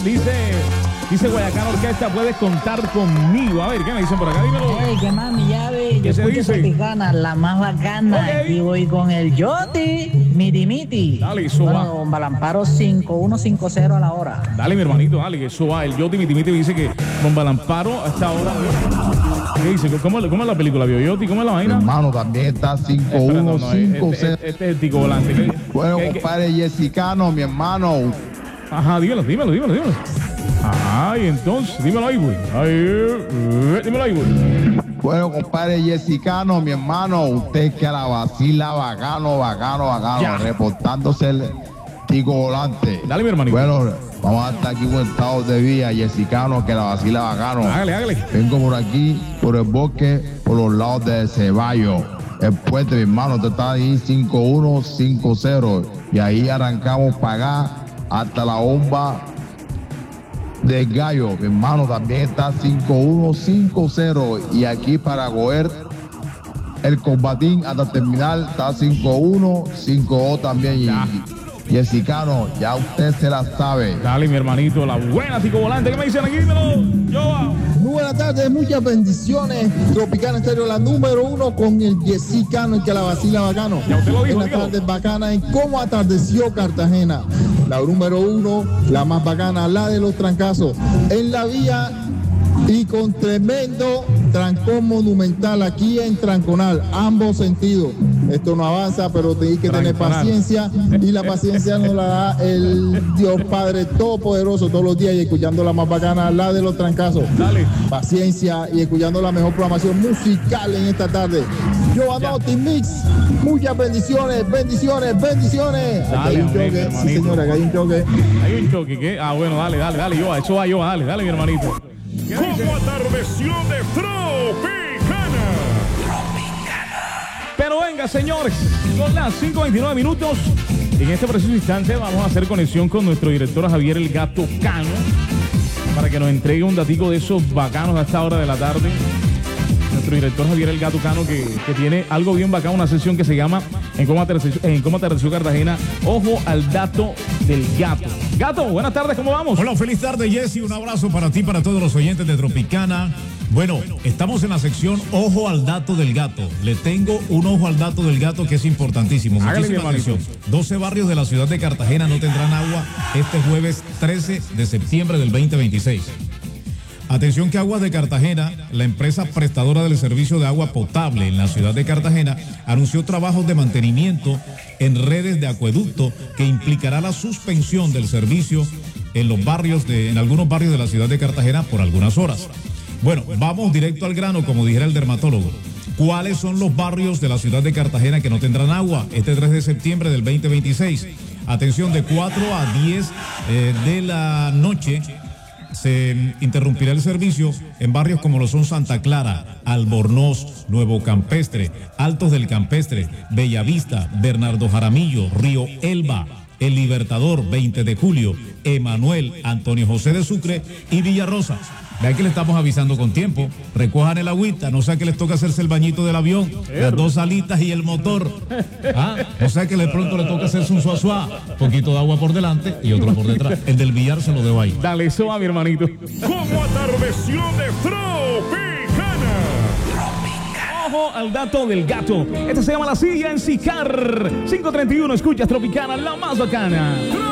Dice Guayacán Orquesta, puedes contar conmigo. A ver, ¿qué me dicen por acá? Dímelo. Hey, ¿qué más, mi llave? Yo escucho Tropicana, la más bacana. Okay. Aquí voy con el Yoti, Miti. Dale, eso bueno, va. Don Balamparo 5150 a la hora. Dale, mi hermanito, dale, que eso va. El Yoti Miti me dice que Don Balamparo a esta hora. ¿Qué dice? ¿Cómo es la película, Bio Yoti? ¿Cómo es la vaina? Mi hermano, también está 5150. Este es el tico volante. Bueno, compadre Jessicano, mi hermano. Ajá, dímelo. Ajá, y entonces, dímelo ahí, güey. Dímelo ahí, güey. Bueno, compadre Jessicano, mi hermano, usted que la vacila bacano, Ya. reportándose el tico volante. Dale, mi hermanito. Bueno, vamos a estar aquí con Estados de Vía, Jessicano, que la vacila bacano. Hágale. Vengo por aquí, por el bosque, por los lados de Ceballos. El puente, mi hermano, te está ahí 5150. Y ahí arrancamos para acá hasta la bomba del Gallo, mi hermano, también está 5150. Y aquí para coger el combatín hasta terminar está 5152 también. Ya. Y Jessicano, ya usted se la sabe. Dale, mi hermanito, la buena tico volante. ¿Qué me dicen aquí? Dímelo. Yo. Muy buenas tardes, muchas bendiciones. Tropicana Estéreo, la número 1 con el Jessicano, el que la vacila bacano. Ya usted lo dijo, Buenas dígalo. tardes bacana en cómo atardeció Cartagena. La número 1, la más bacana, la de los trancazos. En la vía y con tremendo trancón monumental aquí en Tranconal, ambos sentidos. Esto no avanza, pero tenéis que tener Tranconal. paciencia, y la paciencia nos la da el Dios Padre Todopoderoso todos los días, y escuchando la más bacana, la de los trancazos. Dale. Paciencia y escuchando la mejor programación musical en esta tarde. Yo anoto Mix, muchas bendiciones. Aquí hay un hombre, mi choque, sí hermanito. señora, aquí hay un choque. Hay un choque, ¿qué? Ah, bueno, dale, yo, eso va, dale, mi hermanito. ¿Cómo atardeció de Tropicana? Pero venga, señores, son las 5:29 minutos. En este preciso instante vamos a hacer conexión con nuestro director Javier El Gato Cano para que nos entregue un datico de esos bacanos a esta hora de la tarde. Nuestro director Javier El Gato Cano que tiene algo bien bacano, una sesión que se llama En cómo atardeció Cartagena, ojo al dato del gato. Gato, buenas tardes, ¿cómo vamos? Hola, feliz tarde, Jesse. Un abrazo para ti, para todos los oyentes de Tropicana. Bueno, estamos en la sección Ojo al Dato del Gato. Le tengo un ojo al dato del gato que es importantísimo. Hágale, Muchísima mi hermanito. atención. 12 barrios de la ciudad de Cartagena no tendrán agua este jueves 13 de septiembre del 2026. Atención que Aguas de Cartagena, la empresa prestadora del servicio de agua potable en la ciudad de Cartagena, anunció trabajos de mantenimiento en redes de acueducto que implicará la suspensión del servicio en algunos barrios de la ciudad de Cartagena por algunas horas. Bueno, vamos directo al grano, como dijera el dermatólogo. ¿Cuáles son los barrios de la ciudad de Cartagena que no tendrán agua este 3 de septiembre del 2026? Atención, de 4 a 10 de la noche se interrumpirá el servicio en barrios como lo son Santa Clara, Albornoz, Nuevo Campestre, Altos del Campestre, Bellavista, Bernardo Jaramillo, Río Elba, El Libertador, 20 de julio, Emanuel, Antonio José de Sucre y Villarrosa. Vean que le estamos avisando con tiempo. Recojan el agüita, no sea que les toque hacerse el bañito del avión, las 2 alitas y el motor. No sea que de pronto le toque hacerse un suazuá, poquito de agua por delante y otro por detrás. El del billar se lo debo ahí. Dale, eso va, mi hermanito. ¿Cómo atardeció de Tropicana? Ojo al dato del gato. Esta se llama La Silla en Sicar. 5:31, escuchas Tropicana, la más bacana.